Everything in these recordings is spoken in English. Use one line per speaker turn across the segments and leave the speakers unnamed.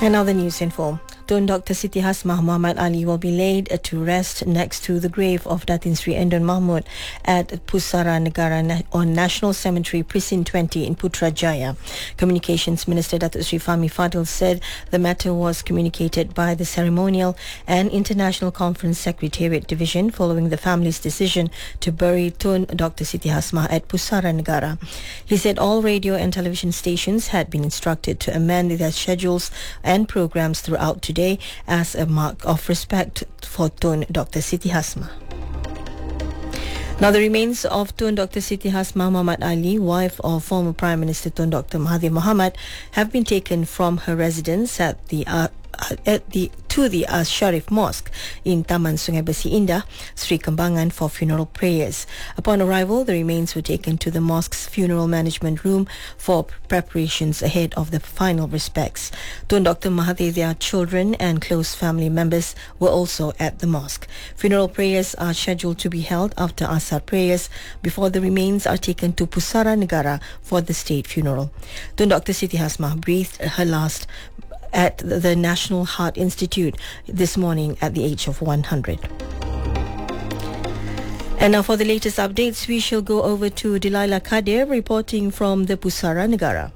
And now the news info. Tun Dr. Siti Hasmah Muhammad Ali will be laid to rest next to the grave of Datin Sri Endon Mahmud at Pusara Negara on National Cemetery Precinct 20 in Putrajaya. Communications Minister Datuk Sri Fahmi Fadil said the matter was communicated by the Ceremonial and International Conference Secretariat Division following the family's decision to bury Tun Dr. Siti Hasmah at Pusara Negara. He said all radio and television stations had been instructed to amend their schedules and programs throughout today as a mark of respect for Tun Dr. Siti Hasmah. Now, the remains of Tun Dr. Siti Hasmah Muhammad Ali, wife of former Prime Minister Tun Dr. Mahathir Mohamad, have been taken from her residence to the Sharif Mosque in Taman Sungai Besi Indah, Sri Kembangan, for funeral prayers. Upon arrival, the remains were taken to the mosque's funeral management room for preparations ahead of the final respects. Tun Dr. Mahathir, their children and close family members were also at the mosque. Funeral prayers are scheduled to be held after Asar prayers before the remains are taken to Pusara Negara for the state funeral. Tun Dr. Siti Hasmah breathed her last at the National Heart Institute this morning at the age of 100. And now for the latest updates, we shall go over to Delilah Kadir reporting from the Pusara Negara.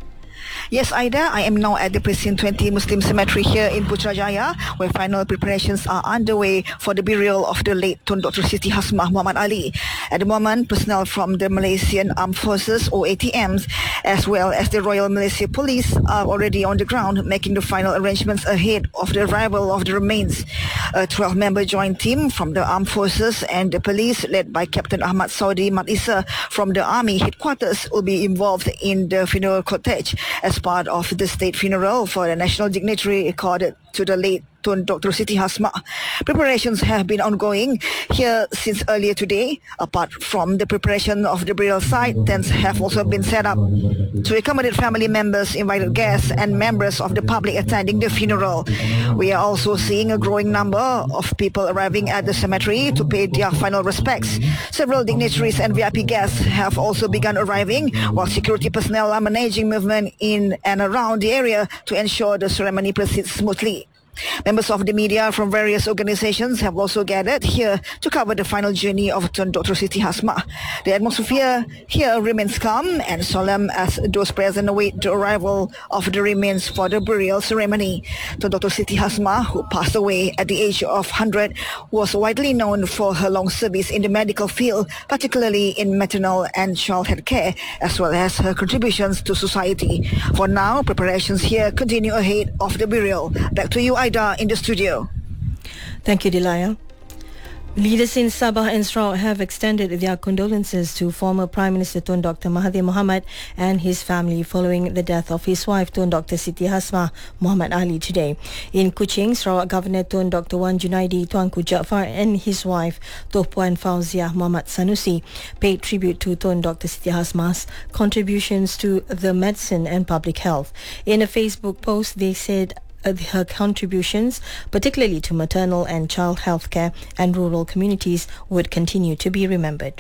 Yes, Aida, I am now at the Precinct 20 Muslim Cemetery here in Putrajaya, where final preparations are underway for the burial of the late Tun Dr. Siti Hasmah Muhammad Ali. At the moment, personnel from the Malaysian Armed Forces, or ATMs, as well as the Royal Malaysia Police are already on the ground making the final arrangements ahead of the arrival of the remains. A 12-member joint team from the Armed Forces and the police, led by Captain Ahmad Saudi Mat Isa from the Army headquarters, will be involved in the funeral cortege as part of the state funeral for the national dignitary accorded to the late Tun Dr. Siti Hasmah. Preparations have been ongoing here since earlier today. Apart from the preparation of the burial site, tents have also been set up to accommodate family members, invited guests and members of the public attending the funeral. We are also seeing a growing number of people arriving at the cemetery to pay their final respects. Several dignitaries and VIP guests have also begun arriving, while security personnel are managing movement in and around the area to ensure the ceremony proceeds smoothly. Members of the media from various organizations have also gathered here to cover the final journey of Tun Dr. Siti Hasmah. The atmosphere here remains calm and solemn as those present await the arrival of the remains for the burial ceremony. Tun Dr. Siti Hasmah, who passed away at the age of 100, was widely known for her long service in the medical field, particularly in maternal and child health care, as well as her contributions to society. For now, preparations here continue ahead of the burial. Back to you, Aida, in the studio.
Thank you, Delia. Leaders in Sabah and Sarawak have extended their condolences to former Prime Minister Tun Dr. Mahathir Mohamad and his family following the death of his wife Tun Dr. Siti Hasmah Muhammad Ali today. In Kuching, Sarawak Governor Tun Dr. Wan Junaidi Tuanku Jaafar and his wife Tuan Puan Fauziah Muhammad Sanusi paid tribute to Tun Dr. Siti Hasmah's contributions to the medicine and public health. In a Facebook post, they said her contributions, particularly to maternal and child health care and rural communities, would continue to be remembered.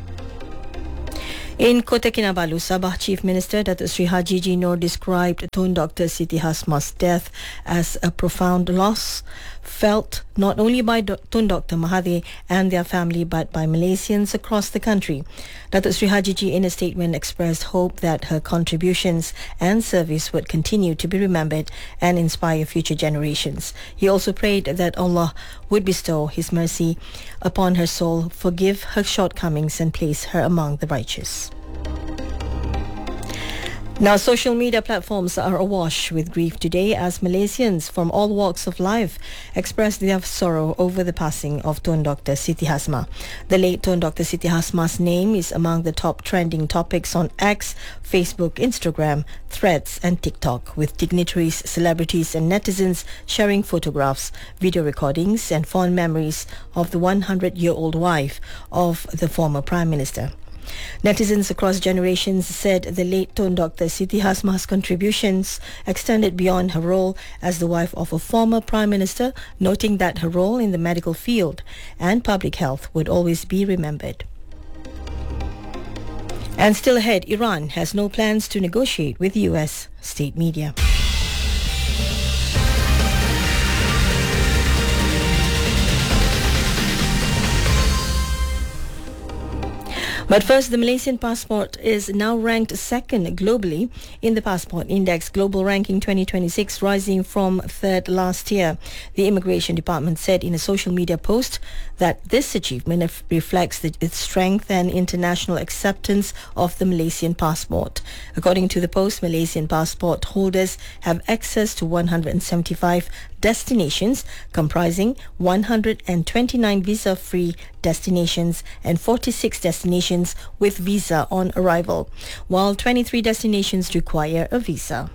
In Kota Kinabalu, Sabah Chief Minister Datuk Sri Haji Noor described Tun Dr. Siti Hasmah's death as a profound loss felt not only by Tun Dr. Mahathir and their family but by Malaysians across the country. Datuk Sri Haji in a statement expressed hope that her contributions and service would continue to be remembered and inspire future generations. He also prayed that Allah would bestow His mercy upon her soul, forgive her shortcomings and place her among the righteous. Now, social media platforms are awash with grief today as Malaysians from all walks of life express their sorrow over the passing of Tun Dr. Siti Hasmah. The late Tun Dr. Siti Hasmah's name is among the top trending topics on X, Facebook, Instagram, Threads and TikTok, with dignitaries, celebrities and netizens sharing photographs, video recordings and fond memories of the 100-year-old wife of the former Prime Minister. Netizens across generations said the late Tun Dr. Siti Hasmah's contributions extended beyond her role as the wife of a former Prime Minister, noting that her role in the medical field and public health would always be remembered. And still ahead, Iran has no plans to negotiate with US state media. But first, the Malaysian passport is now ranked second globally in the Passport Index Global Ranking 2026, rising from third last year. The Immigration Department said in a social media post that this achievement reflects its strength and international acceptance of the Malaysian passport. According to the post, Malaysian passport holders have access to 175 destinations comprising 129 visa-free destinations and 46 destinations with visa on arrival, while 23 destinations require a visa.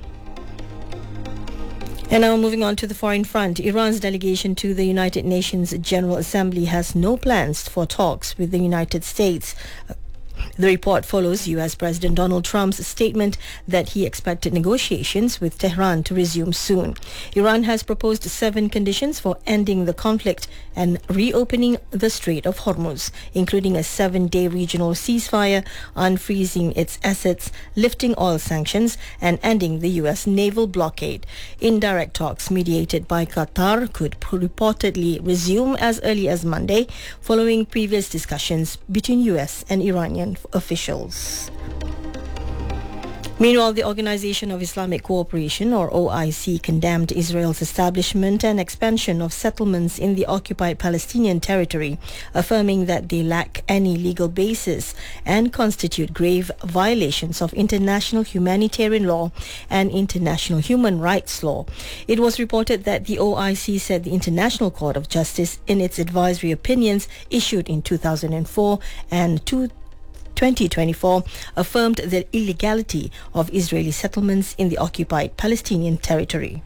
And now moving on to the foreign front, Iran's delegation to the United Nations General Assembly has no plans for talks with the United States. The report follows U.S. President Donald Trump's statement that he expected negotiations with Tehran to resume soon. Iran has proposed 7 conditions for ending the conflict and reopening the Strait of Hormuz, including a 7-day regional ceasefire, unfreezing its assets, lifting oil sanctions, and ending the U.S. naval blockade. Indirect talks mediated by Qatar could reportedly resume as early as Monday, following previous discussions between U.S. and Iranian officials. Meanwhile, the Organization of Islamic Cooperation, or OIC, condemned Israel's establishment and expansion of settlements in the occupied Palestinian territory, affirming that they lack any legal basis and constitute grave violations of international humanitarian law and international human rights law. It was reported that the OIC said the International Court of Justice, in its advisory opinions issued in 2004 and 2024, affirmed the illegality of Israeli settlements in the occupied Palestinian territory.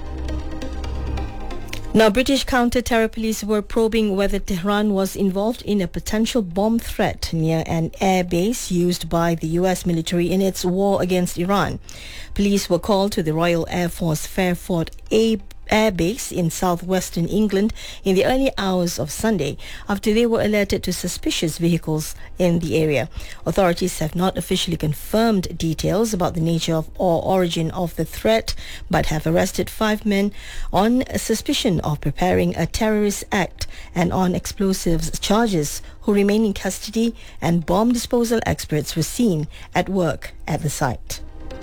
Now, British counter-terror police were probing whether Tehran was involved in a potential bomb threat near an air base used by the U.S. military in its war against Iran. Police were called to the Royal Air Force Fairford Air Base in southwestern England in the early hours of Sunday after they were alerted to suspicious vehicles in the area. Authorities have not officially confirmed details about the nature of or origin of the threat, but have arrested 5 men on suspicion of preparing a terrorist act and on explosives charges, who remain in custody, and bomb disposal experts were seen at work at the site.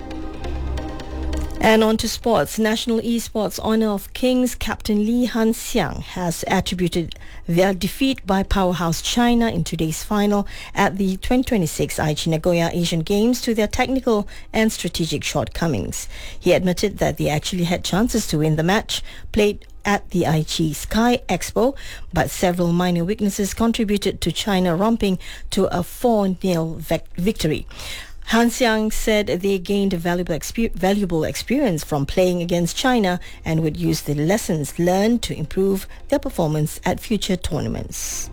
And on to sports. National Esports Honour of Kings captain Lee Han-xiang has attributed their defeat by powerhouse China in today's final at the 2026 Aichi Nagoya Asian Games to their technical and strategic shortcomings. He admitted that they actually had chances to win the match played at the Aichi Sky Expo, but several minor weaknesses contributed to China romping to a 4-0 victory. Han-xiang said they gained valuable experience from playing against China and would use the lessons learned to improve their performance at future tournaments.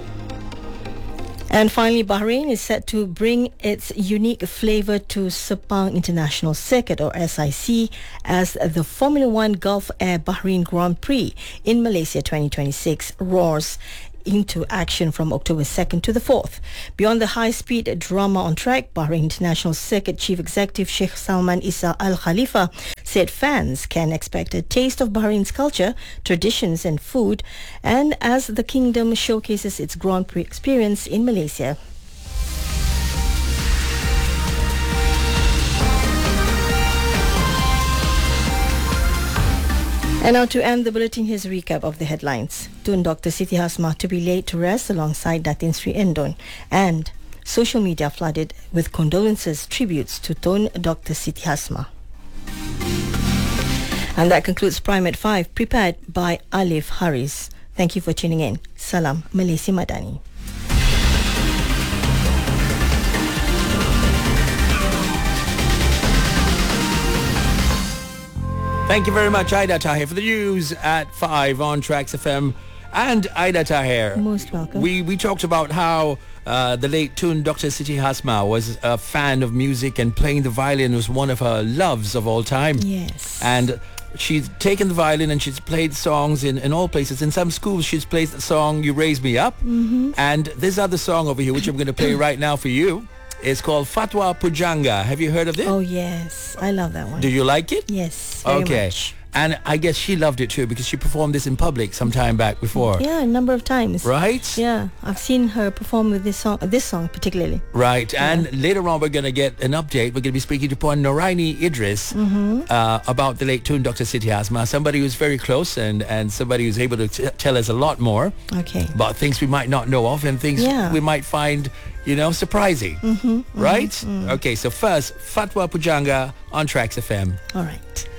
And finally, Bahrain is set to bring its unique flavour to Sepang International Circuit, or SIC, as the Formula One Gulf Air Bahrain Grand Prix in Malaysia 2026 roars into action from October 2nd to the 4th. Beyond the high-speed drama on track, Bahrain International Circuit Chief Executive Sheikh Salman Isa Al Khalifa said fans can expect a taste of Bahrain's culture, traditions and food, and as the kingdom showcases its Grand Prix experience in Malaysia. And now to end the bulletin, here's a recap of the headlines. Tun Dr. Siti Hasmah to be laid to rest alongside Datin Sri Endon. And social media flooded with condolences, tributes to Tun Dr. Siti Hasmah. And that concludes Prime at 5, prepared by Alif Haris. Thank you for tuning in. Salam Malaysia Madani.
Thank you very much, Aida Tahir, for the news at 5 on Tracks FM. And Aida Tahir,
most welcome.
We talked about how the late Tun Dr. Siti Hasmah was a fan of music, and playing the violin was one of her loves of all time.
Yes.
And she's taken the violin and she's played songs in all places. In some schools, she's played the song You Raise Me Up. Mm-hmm. And this other song over here, which I'm going to play right now for you, is called Fatwa Pujanga. Have you heard of it?
Oh, yes. I love that one.
Do you like it?
Yes, very much.
And I guess she loved it too because she performed this in public some time back before.
Yeah, a number of times.
Right?
Yeah, I've seen her perform with this song particularly.
Right. And later on, we're going to get an update. We're going to be speaking to Puan Noraini Idris about the late Tun Dr. Siti Hasma, somebody who's very close and somebody who's able to tell us a lot more
Okay.
about things we might not know of and things we might find, surprising. Right? Okay, so first, Fatwa Pujanga on Trax FM.
All right.